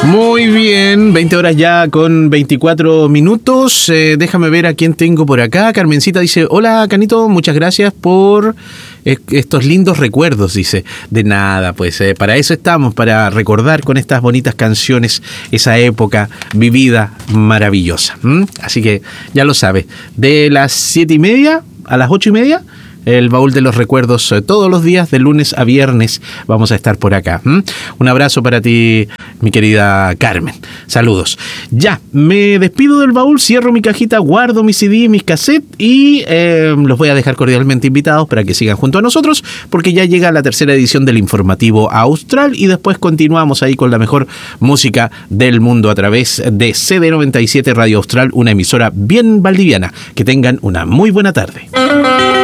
Muy bien, 20 horas ya con 24 minutos. Déjame ver a quién tengo por acá. Carmencita dice, hola Canito, muchas gracias por estos lindos recuerdos, dice. De nada, pues para eso estamos, para recordar con estas bonitas canciones esa época vivida maravillosa. Así que ya lo sabes, de las 7:30 a las 8:30, el baúl de los recuerdos todos los días, de lunes a viernes, vamos a estar por acá. Un abrazo para ti, mi querida Carmen. Saludos. Ya, me despido del baúl, cierro mi cajita, guardo mis CD, mis cassettes y los voy a dejar cordialmente invitados para que sigan junto a nosotros, porque ya llega la tercera edición del Informativo Austral y después continuamos ahí con la mejor música del mundo a través de CD97 Radio Austral, una emisora bien valdiviana. Que tengan una muy buena tarde.